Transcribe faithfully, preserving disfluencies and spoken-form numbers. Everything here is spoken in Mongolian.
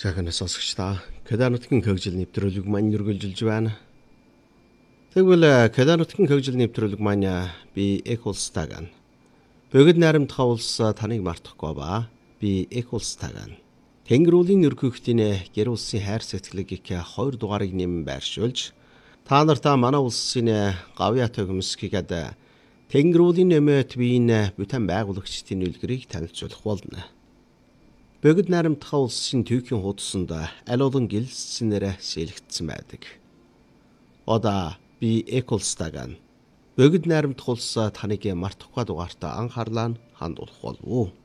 Цаахан сонсогчдаа Кеда нутгийн хөгжил нэвтрүүлэг маань үргэлжилж байна. Тэгвэл Кеда нутгийн хөгжил нэвтрүүлэг маань би Экулстаган. Бөгөд найрамдах улс таныг мартахгүй ба би Экулстаган. Тэнгэрүүлийн өргөхтийн гэр улсын хайр сэтгэлийг их хоёр дугаарыг нэм байршуулж та нартаа манай улсын гавья төгөмсгийгэд Тэнгэрүүлийн нэмэт биеийн бүтэн байгуулагчдын үлгэрийг танилцуулах болно. Бөгөд найрамдах улсын түүхийн хуудсанд аль олон гэлсцэнээр сэлэгдсэн байдаг. Ода би Экулстаган. Бөгөд найрамдах улс таныг мартахгүй дугаартаа анхаарлаа хандуулах болов уу?